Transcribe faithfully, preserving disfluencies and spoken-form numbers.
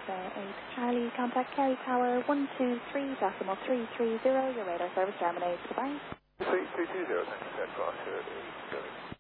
Delta eight Charlie, contact Kerry Tower one two three decimal three three zero. Your radar service terminates. Goodbye. three three two zero, thank you, that cross here at eight.